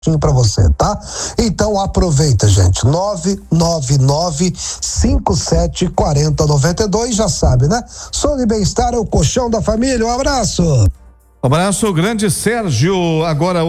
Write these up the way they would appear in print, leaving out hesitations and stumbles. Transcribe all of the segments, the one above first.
para você, tá? Então aproveita, gente. 999574092, já sabe, né? Sono e Bem-Estar é o colchão da família. Um abraço. Um abraço, grande Sérgio. Agora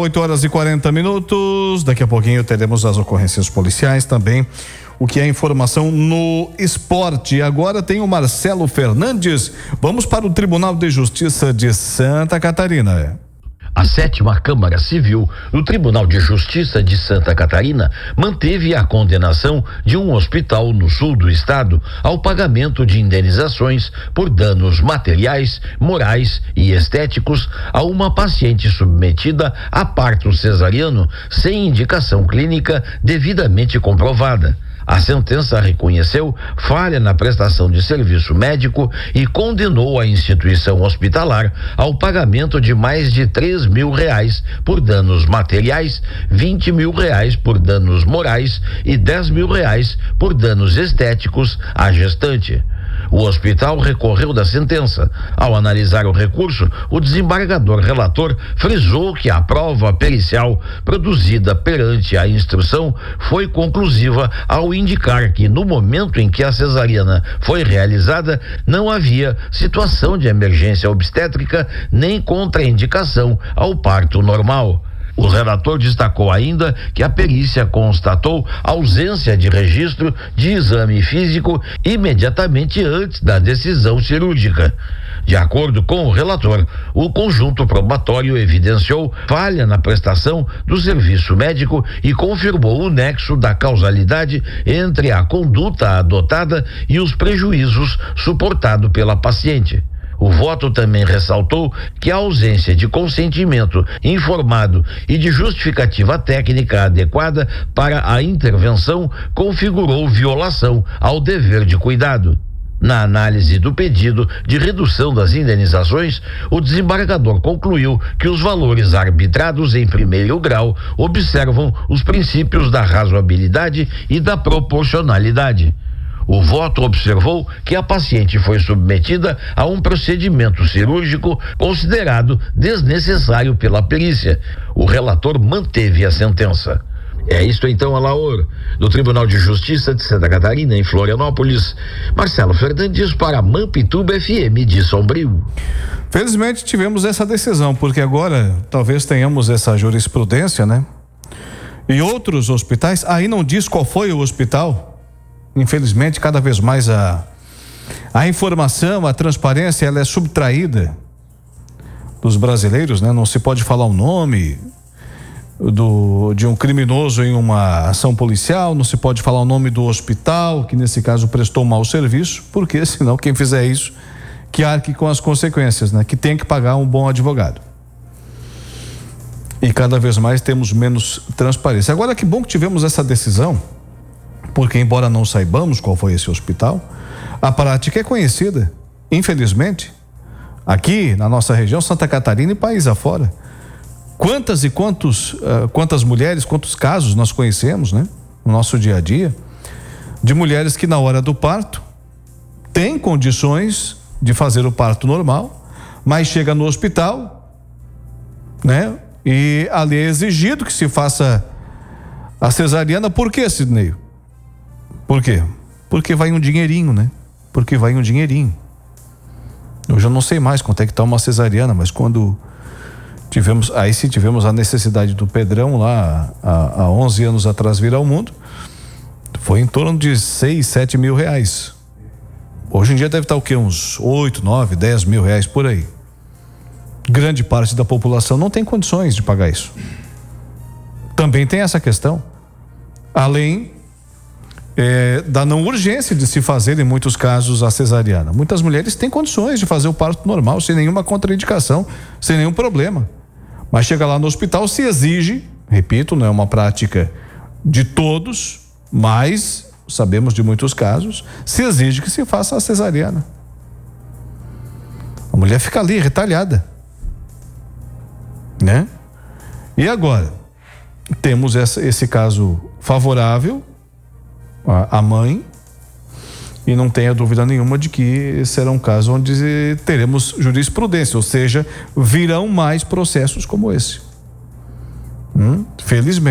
8h40. Daqui a pouquinho teremos as ocorrências policiais também. O que é informação no esporte. Agora tem o Marcelo Fernandes. Vamos para o Tribunal de Justiça de Santa Catarina. A 7ª Câmara Civil do Tribunal de Justiça de Santa Catarina manteve a condenação de um hospital no sul do estado ao pagamento de indenizações por danos materiais, morais e estéticos a uma paciente submetida a parto cesariano sem indicação clínica devidamente comprovada. A sentença reconheceu falha na prestação de serviço médico e condenou a instituição hospitalar ao pagamento de mais de R$3 mil por danos materiais, R$20 mil por danos morais e R$10 mil por danos estéticos à gestante. O hospital recorreu da sentença. Ao analisar o recurso, o desembargador relator frisou que a prova pericial produzida perante a instrução foi conclusiva ao indicar que no momento em que a cesariana foi realizada, não havia situação de emergência obstétrica nem contraindicação ao parto normal. O relator destacou ainda que a perícia constatou ausência de registro de exame físico imediatamente antes da decisão cirúrgica. De acordo com o relator, o conjunto probatório evidenciou falha na prestação do serviço médico e confirmou o nexo da causalidade entre a conduta adotada e os prejuízos suportados pela paciente. O voto também ressaltou que a ausência de consentimento informado e de justificativa técnica adequada para a intervenção configurou violação ao dever de cuidado. Na análise do pedido de redução das indenizações, o desembargador concluiu que os valores arbitrados em primeiro grau observam os princípios da razoabilidade e da proporcionalidade. O voto observou que a paciente foi submetida a um procedimento cirúrgico considerado desnecessário pela perícia. O relator manteve a sentença. É isto então, Alaor, do Tribunal de Justiça de Santa Catarina, em Florianópolis. Marcelo Fernandes para a Mampituba FM de Sombrio. Felizmente tivemos essa decisão, porque agora talvez tenhamos essa jurisprudência, né? E outros hospitais, aí não diz qual foi o hospital. Infelizmente, cada vez mais a informação, a transparência, ela é subtraída dos brasileiros, né? Não se pode falar o nome de um criminoso em uma ação policial, não se pode falar o nome do hospital, que nesse caso prestou mau serviço, porque senão quem fizer isso, que arque com as consequências, né? Que tem que pagar um bom advogado. E cada vez mais temos menos transparência. Agora, que bom que tivemos essa decisão, porque embora não saibamos qual foi esse hospital, a prática é conhecida, infelizmente, aqui na nossa região, Santa Catarina e país afora. Quantas mulheres, quantos casos nós conhecemos, né? No nosso dia a dia, de mulheres que na hora do parto têm condições de fazer o parto normal, mas chega no hospital, né? E ali é exigido que se faça a cesariana. Por quê, Sidney? Por quê? Porque vai um dinheirinho, né? Porque vai um dinheirinho. Eu já não sei mais quanto é que tá uma cesariana, mas quando tivemos a necessidade do Pedrão lá há 11 anos atrás vir ao mundo, foi em torno de 6, 7 mil reais. Hoje em dia deve estar o quê? Uns 8, 9, 10 mil reais por aí. Grande parte da população não tem condições de pagar isso. Também tem essa questão. Além da não urgência de se fazer, em muitos casos, a cesariana. Muitas mulheres têm condições de fazer o parto normal, sem nenhuma contraindicação, sem nenhum problema. Mas chega lá no hospital, se exige, repito, não é uma prática de todos, mas sabemos de muitos casos, se exige que se faça a cesariana. A mulher fica ali, retalhada, né? E agora, temos esse caso favorável a mãe, e não tenha dúvida nenhuma de que será um caso onde teremos jurisprudência, ou seja, virão mais processos como esse. Felizmente.